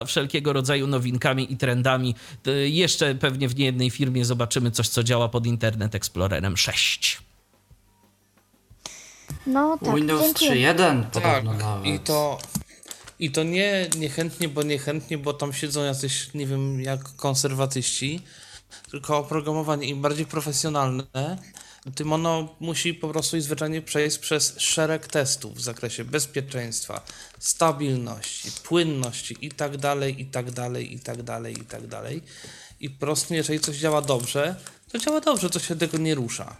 wszelkiego rodzaju nowinkami i trendami. Jeszcze pewnie w niejednej firmie zobaczymy coś, co działa pod Internet Explorerem 6. No tak, Windows dziękuję. 3.1 Tak, podobno nawet. i to nie niechętnie, bo tam siedzą jacyś, nie wiem, jak konserwatyści, tylko oprogramowanie im bardziej profesjonalne, tym ono musi po prostu i zwyczajnie przejść przez szereg testów w zakresie bezpieczeństwa, stabilności, płynności i tak dalej, i tak dalej, i tak dalej, i tak dalej. I po prostu jeżeli coś działa dobrze, to się tego nie rusza.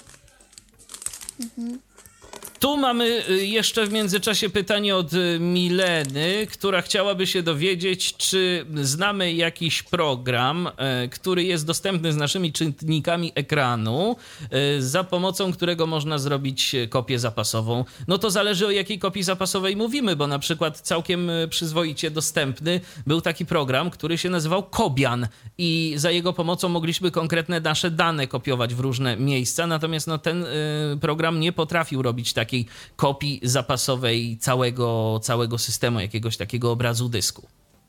Tu mamy jeszcze w międzyczasie pytanie od Mileny, która chciałaby się dowiedzieć, czy znamy jakiś program, który jest dostępny z naszymi czytnikami ekranu, za pomocą którego można zrobić kopię zapasową. No to zależy, o jakiej kopii zapasowej mówimy, bo na przykład całkiem przyzwoicie dostępny był taki program, który się nazywał Kobian i za jego pomocą mogliśmy konkretne nasze dane kopiować w różne miejsca, natomiast no, ten program nie potrafił robić takiej kopii zapasowej całego systemu, jakiegoś takiego obrazu dysku.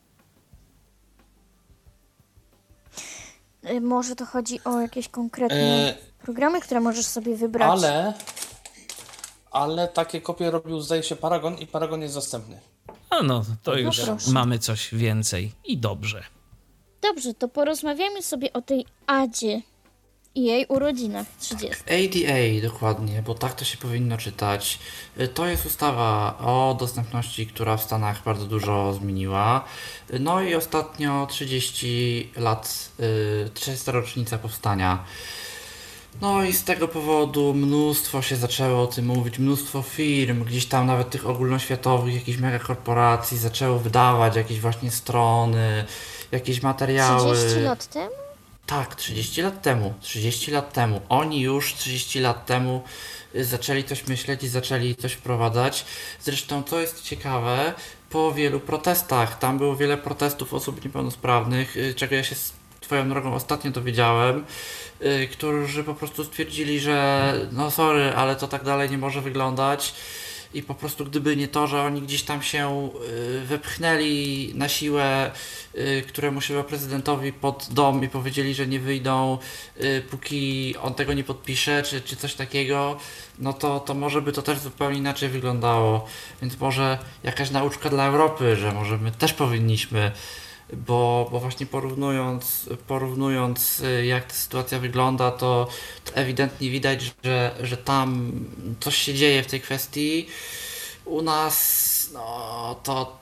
Może to chodzi o jakieś konkretne programy, które możesz sobie wybrać. Ale takie kopie robił, zdaje się, Paragon i Paragon jest dostępny. A no, to już proszę. mamy coś więcej i dobrze. Dobrze, to porozmawiamy sobie o tej Adzie i jej urodzinach 30. ADA, dokładnie, bo tak to się powinno czytać. To jest ustawa o dostępności, która w Stanach bardzo dużo zmieniła. No i ostatnio 30 lat, 30. rocznica powstania. No i z tego powodu mnóstwo się zaczęło o tym mówić, mnóstwo firm, gdzieś tam nawet tych ogólnoświatowych, jakichś megakorporacji zaczęło wydawać jakieś właśnie strony, jakieś materiały. 30 lat temu? Tak, 30 lat temu. 30 lat temu. Oni już 30 lat temu zaczęli coś myśleć i zaczęli coś wprowadzać. Zresztą, co jest ciekawe, po wielu protestach, tam było wiele protestów osób niepełnosprawnych, czego ja się swoją drogą ostatnio dowiedziałem, którzy po prostu stwierdzili, że no sorry, ale to tak dalej nie może wyglądać. I po prostu gdyby nie to, że oni gdzieś tam się wepchnęli na siłę któremuś chyba prezydentowi pod dom i powiedzieli, że nie wyjdą, póki on tego nie podpisze, czy coś takiego, no to może by to też zupełnie inaczej wyglądało. Więc może jakaś nauczka dla Europy, że może my też powinniśmy, bo właśnie porównując jak ta sytuacja wygląda, to ewidentnie widać, że tam coś się dzieje w tej kwestii. U nas no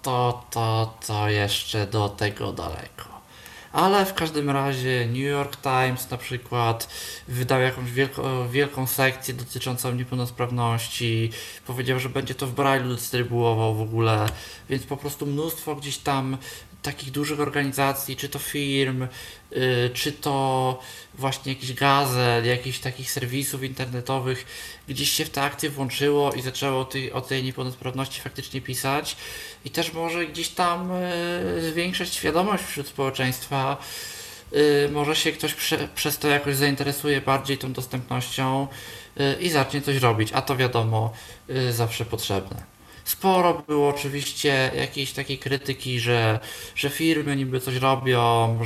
to jeszcze do tego daleko. Ale w każdym razie New York Times na przykład wydał jakąś wielką sekcję dotyczącą niepełnosprawności, powiedział, że będzie to w Braille'u dystrybuował w ogóle, więc po prostu mnóstwo gdzieś tam takich dużych organizacji, czy to firm, czy to właśnie jakichś gazet, jakichś takich serwisów internetowych, gdzieś się w tę akcję włączyło i zaczęło o tej niepełnosprawności faktycznie pisać i też może gdzieś tam zwiększać świadomość wśród społeczeństwa. Może się ktoś przez to jakoś zainteresuje bardziej tą dostępnością i zacznie coś robić, a to wiadomo, zawsze potrzebne. Sporo było oczywiście jakiejś takiej krytyki, że firmy niby coś robią,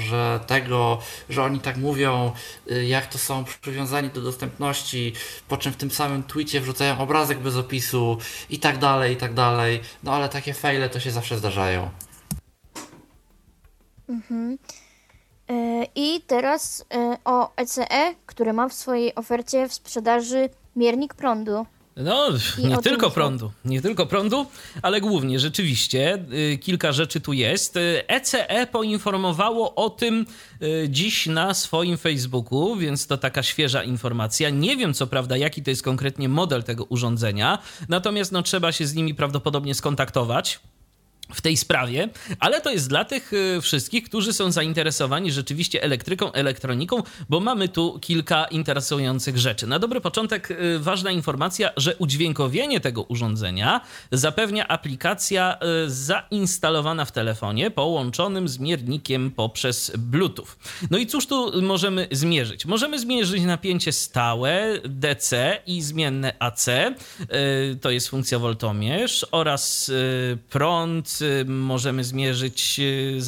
że oni tak mówią, jak to są przywiązani do dostępności, po czym w tym samym tweetie wrzucają obrazek bez opisu i tak dalej, i tak dalej. No ale takie fejle to się zawsze zdarzają. I teraz o ECE, które ma w swojej ofercie w sprzedaży miernik prądu. No, I nie tylko prądu, ale głównie rzeczywiście kilka rzeczy tu jest. ECE poinformowało o tym dziś na swoim Facebooku, więc to taka świeża informacja. Nie wiem co prawda, jaki to jest konkretnie model tego urządzenia, natomiast no, trzeba się z nimi prawdopodobnie skontaktować w tej sprawie, ale to jest dla tych wszystkich, którzy są zainteresowani rzeczywiście elektryką, elektroniką, bo mamy tu kilka interesujących rzeczy. Na dobry początek ważna informacja, że udźwiękowienie tego urządzenia zapewnia aplikacja zainstalowana w telefonie połączonym z miernikiem poprzez Bluetooth. No i cóż tu możemy zmierzyć? Możemy zmierzyć napięcie stałe DC i zmienne AC, to jest funkcja voltomierz, oraz prąd możemy zmierzyć